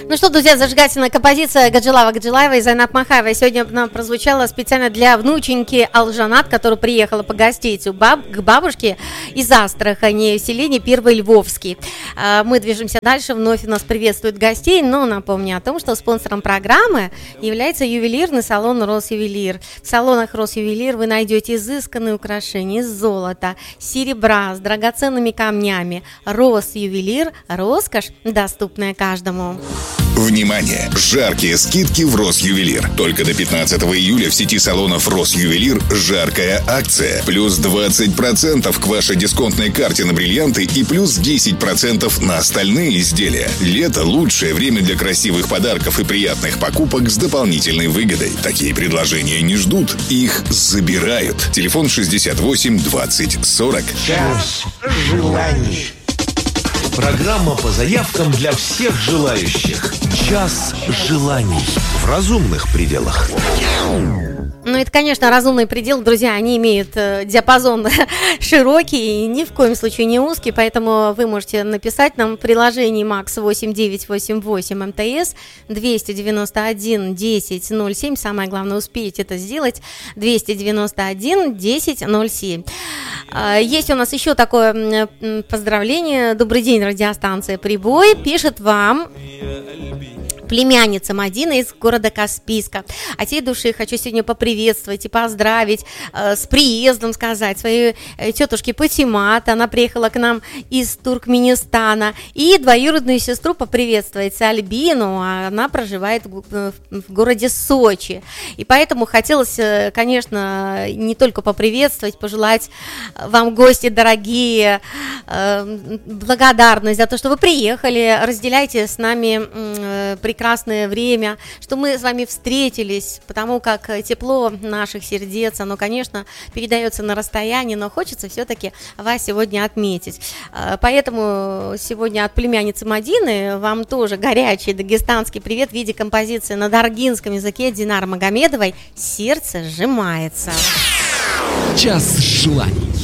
Ну что, друзья, зажигательная композиция Гаджилава и Зайнаб Махаева сегодня нам прозвучала специально для внученьки Алжанат, которая приехала погостить к бабушке из Астрахани, в селении Первый Львовский. Мы движемся дальше, вновь у нас приветствуют гостей, но напомню о том, что спонсором программы является ювелирный салон «Росювелир». В салонах «Росювелир» вы найдете изысканные украшения из золота, серебра, с драгоценными камнями. «Росювелир» – роскошь, доступная каждому. Внимание! Жаркие скидки в Росювелир. Только до 15 июля в сети салонов Росювелир жаркая акция. Плюс 20% к вашей дисконтной карте на бриллианты и плюс 10% на остальные изделия. Лето – лучшее время для красивых подарков и приятных покупок с дополнительной выгодой. Такие предложения не ждут, их забирают. Телефон 68 20 40. Час желаний. Программа по заявкам для всех желающих. Час желаний. В разумных пределах. Ну, это, конечно, разумный предел, друзья, они имеют диапазон широкий и ни в коем случае не узкий, поэтому вы можете написать нам в приложении МАКС 8988 МТС 291 1007, самое главное, успеете это сделать, 291 1007. Есть у нас еще такое поздравление. Добрый день, радиостанция «Прибой», пишет вам племянница Мадина из города Каспийска. От всей души хочу сегодня поприветствовать и поздравить с приездом, сказать, своей тетушки Патимат. Она приехала к нам из Туркменистана. И двоюродную сестру поприветствовать, Альбину. Она проживает в городе Сочи. И поэтому хотелось, конечно, не только поприветствовать, пожелать вам, гости дорогие, благодарность за то, что вы приехали, разделяйте с нами прекрасное время, что мы с вами встретились, потому как тепло наших сердец, оно, конечно, передается на расстоянии, но хочется все-таки вас сегодня отметить. Поэтому сегодня от племянницы Мадины вам тоже горячий дагестанский привет в виде композиции на даргинском языке Динары Магомедовой «Сердце сжимается». Час желаний.